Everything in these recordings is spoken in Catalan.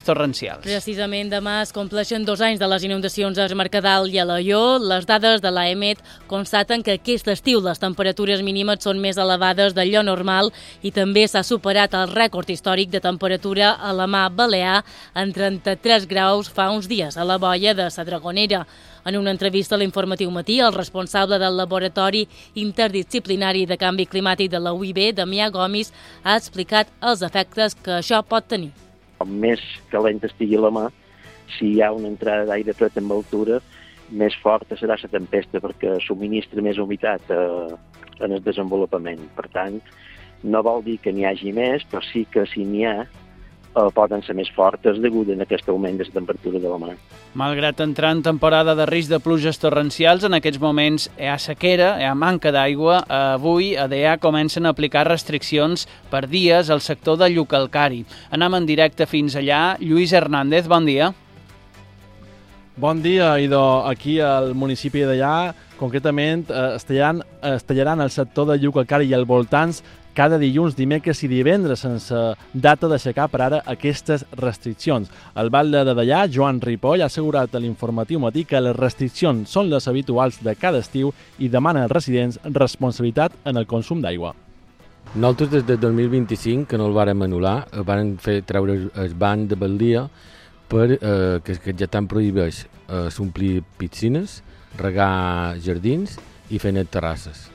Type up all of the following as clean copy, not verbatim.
torrencials. Precisament demà es compleixen 2 anys de les inundacions a Es Mercadal i a Alaior. Les dades de l'AEMET constaten que aquest estiu les temperatures mínimes són més elevades d'allò normal i també s'ha superat el rècord històric de temperatura a la Mar Balear en 33 graus fa uns dies a la boia de Sa Dragonera. En una entrevista a l'Informatiu Matí, el responsable del Laboratori Interdisciplinari de Canvi Climàtic de la UIB, Damià Gomis, ha explicat els efectes que això pot tenir. Com més calent estigui la mà, si hi ha una entrada d'aire fred amb altura, més forta serà la tempesta perquè subministra més humitat en el desenvolupament. Per tant, no vol dir que n'hi hagi més, però sí que si n'hi ha, poden ser més fortes degut a aquest augment de la temperatura de la mar. Malgrat entrar en temporada de risc de pluges torrencials, en aquests moments hi ha sequera, hi ha manca d'aigua. Avui a DEA comencen a aplicar restriccions per dies al sector de Llucalcari. Anem en directe fins allà. Lluís Hernández, bon dia. Bon dia, idò. Aquí al municipi d'allà, concretament, es tallaran el sector de Llucalcari i als voltants cada dilluns, dimecres i divendres, sense data d'aixecar per ara aquestes restriccions. El batlle de Deià, Joan Ripoll, ha assegurat a l'Informatiu Matí que les restriccions són les habituals de cada estiu i demana als residents responsabilitat en el consum d'aigua. Nosaltres des del 2025, que no el vàrem anul·lar, vàrem fer treure el banc de baldia que ja tant prohibeix s'omplir piscines, regar jardins i fer net terrasses.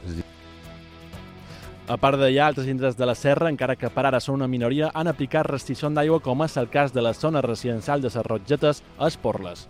A part d'allà, altres indrets de la serra, encara que per ara són una minoria, han aplicat restriccions d'aigua, com és el cas de la zona residencial de les Rotgetes a Esporles.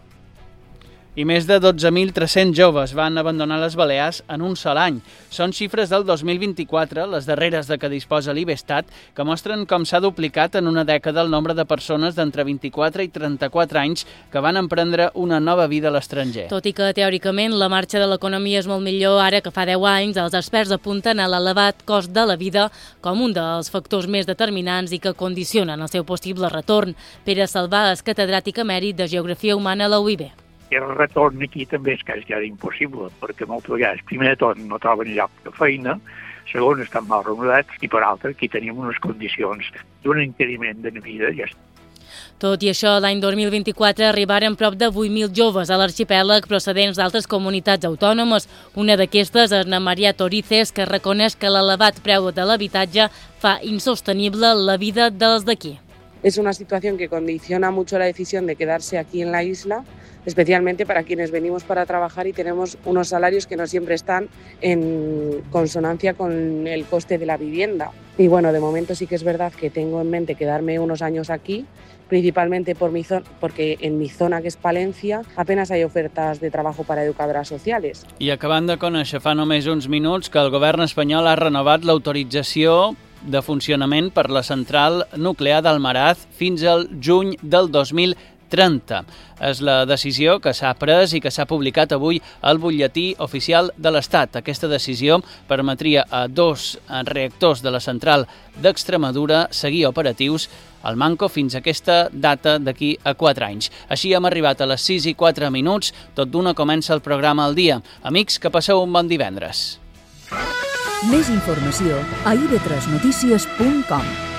I més de 12.300 joves van abandonar les Balears en un sol any. Són xifres del 2024, les darreres de què disposa l'IBESTAT, que mostren com s'ha duplicat en una dècada el nombre de persones d'entre 24 i 34 anys que van emprendre una nova vida a l'estranger. Tot i que, teòricament, la marxa de l'economia és molt millor ara que fa 10 anys, els experts apunten a l'elevat cost de la vida com un dels factors més determinants i que condicionen el seu possible retorn. Pere Salvà és catedràtic emèrit de Geografia Humana a la UIB. El retorn aquí també és quasi impossible, perquè moltes vegades, primer de tot, no troben lloc de feina, segon, estan mal remunerats, i per altra, aquí tenim unes condicions d'un encariment de vida. Tot i això, l'any 2024 arribaren prop de 8.000 joves a l'arxipèlag procedents d'altres comunitats autònomes. Una d'aquestes és Ana Maria Torices, que reconeix que l'elevat preu de l'habitatge fa insostenible la vida dels d'aquí. Es una situación que condiciona mucho la decisión de quedarse aquí en la isla, especialmente para quienes venimos para trabajar y tenemos unos salarios que no siempre están en consonancia con el coste de la vivienda. Y bueno, de momento sí que es verdad que tengo en mente quedarme unos años aquí, principalmente porque en mi zona, que és Palencia, apenas hay ofertas de trabajo para educadoras sociales. I acabant de conèixer fa només uns minuts que el govern espanyol ha renovat l'autorització de funcionament per la central nuclear d'Almaraz fins al juny del 2030. És la decisió que s'ha pres i que s'ha publicat avui al butlletí oficial de l'Estat. Aquesta decisió permetria a 2 reactors de la central d'Extremadura seguir operatius al manco fins a aquesta data d'aquí a 4 anys. Així hem arribat a les 6:04. Tot d'una comença el programa al dia. Amics, que passeu un bon divendres. Més informació a ib3notícies.com.